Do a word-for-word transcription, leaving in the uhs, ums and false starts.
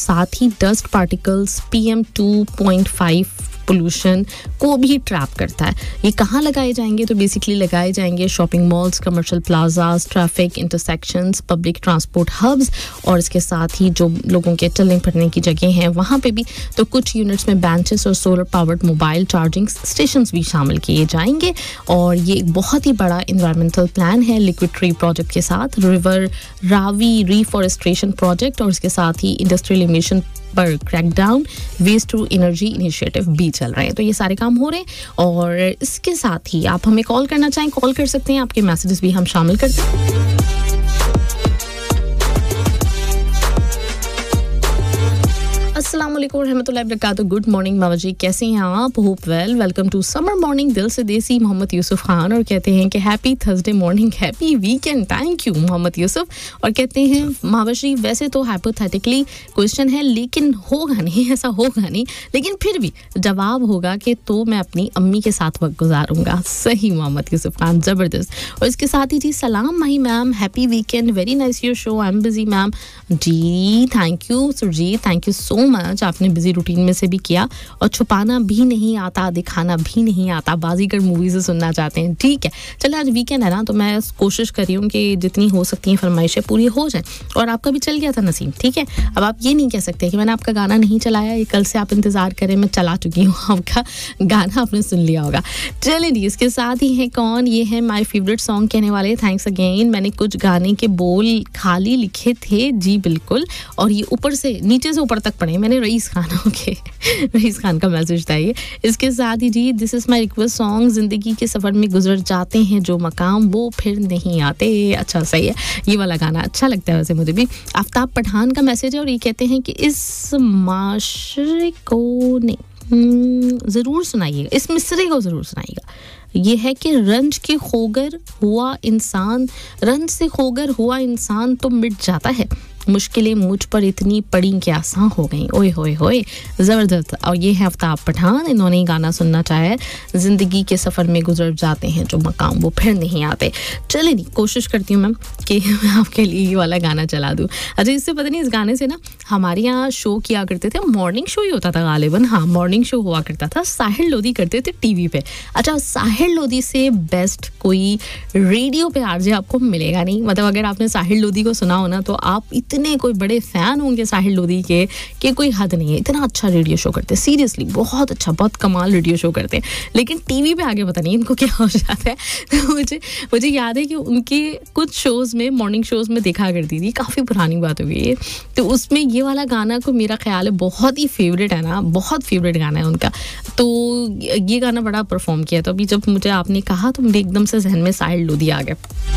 साथ ही dust particles P M two point five pollution को भी ट्रैप करता है। ये कहाँ लगाए जाएंगे? तो बेसिकली लगाए जाएंगे shopping malls, commercial plazas, traffic intersections, public transport hubs और इसके साथ ही जो लोगों के चलने फिरने की जगह हैं वहाँ पे भी। तो कुछ यूनिट्स में बेंचेस और solar powered mobile charging stations भी शामिल किए जाएंगे। और ये एक बहुत ही बड़ा इन्वायरमेंटल प्लान है लिक्विड ट्री प्रोजेक्ट के साथ, रिवर रावी रिफॉरेस्ट्रेशन प्रोजेक्ट और इसके साथ ही इंडस्ट्रियल इमिशन पर crackdown, waste to energy initiative भी चल रहे हैं। तो ये सारे काम हो रहे हैं और इसके साथ ही आप हमें कॉल करना चाहें कॉल कर सकते हैं, आपके मैसेजेस भी हम शामिल करते हैं। अस्सलाम वालेकुम रहमतुल्लाहि व बरकातहू। गुड मॉर्निंग मामा जी, कैसे हैं आप? Hope well. Welcome to summer morning दिल से देसी, मोहम्मद यूसुफ खान। और कहते हैं कि happy Thursday morning, happy weekend. Thank you Mohammad Yusuf. और कहते हैं मामा जी वैसे तो हाइपोथेटिकली क्वेश्चन है लेकिन होगा नहीं, ऐसा होगा नहीं, लेकिन फिर भी जवाब होगा कि तो मैं अपनी अम्मी के साथ वक्त गुजारूंगा। सही मोहम्मद यूसुफ खान, ज़बरदस्त। और इसके साथ ही जी सलाम माही ma'am, happy weekend, very nice your show, I am busy ma'am. Ji thank you Surjit, thank you so much. आपने बिजी रूटीन में से भी किया। और छुपाना भी नहीं आता, दिखाना भी नहीं आता, बाजीगर मूवी से सुनना चाहते हैं। ठीक है, चलो आज वीकेंड है ना, तो मैं कोशिश कर रही हूँ कि जितनी हो सकती हैं फरमाइशें पूरी हो जाएं। और आपका भी चल गया था नसीम, ठीक है। अब आप ये नहीं कह सकते कि मैंने आपका गाना नहीं चलाया, ये कल से आप इंतजार करें, मैं चला चुकी हूँ आपका गाना, आपने सुन लिया होगा। चलिए जी, इसके साथ ही है कौन, ये है माय फेवरेट सॉन्ग कहने वाले। Thanks again. मैंने कुछ गाने के बोल खाली लिखे थे, जी बिल्कुल, और ये ऊपर से नीचे से ऊपर तक पढ़े मैंने, rice Khan. Okay, rice Khan का मैसेज था ये। इसके साथ ही जी this is my request song, जिंदगी के सफर में गुजर जाते हैं जो मकाम वो फिर नहीं आते। अच्छा सही है, ये वाला गाना अच्छा लगता है वैसे मुझे भी। आफ्ताब पठान का मैसेज है और ये कहते हैं कि इस माशरे को नहीं, ज़रूर सुनाइएगा, इस मिसरे को ज़रूर सुनाइएगा। ये है कि रंज के खोगर हुआ इंसान, रंज से खोगर हुआ इंसान तो मिट जाता है, मुश्किलें मुझ पर इतनी पड़ी कि आसान हो गई। ओए होए होए, ज़बरदस्त। और ये है आफ्ताब पठान, इन्होंने गाना सुनना चाहा है, ज़िंदगी के सफ़र में गुजर जाते हैं जो मकाम वो फिर नहीं आते। चले नहीं, कोशिश करती हूँ मैम कि मैं आपके लिए ये वाला गाना चला दूँ। अच्छा, इससे पता नहीं, इस गाने से ना हमारे यहाँ शो किया करते थे, मॉर्निंग शो ही होता था गालिबन, हाँ मॉर्निंग शो हुआ करता था, साहिर लोधी करते थे टीवी पे। अच्छा, साहिर लोधी से बेस्ट कोई रेडियो पे आरजे आपको मिलेगा नहीं। मतलब अगर आपने साहिर लोधी को सुना हो ना, तो आप इतने कोई बड़े फैन होंगे साहिर लोधी के कि कोई हद नहीं है। इतना अच्छा रेडियो शो करते हैं, सीरियसली बहुत अच्छा, बहुत कमाल रेडियो शो करते हैं। लेकिन टीवी पे आगे पता नहीं इनको क्या हो जाता है। तो मुझे मुझे याद है कि उनके कुछ शोज में, मॉर्निंग शोज में देखा करती थी, काफ़ी पुरानी बात हो गई है, तो उसमें ये वाला गाना को मेरा ख्याल है बहुत ही फेवरेट है ना, बहुत फेवरेट गाना है उनका। तो ये गाना बड़ा परफॉर्म किया। तो अभी जब मुझे आपने कहा तो मुझे एकदम से जहन में साहिर लोधी आ गया।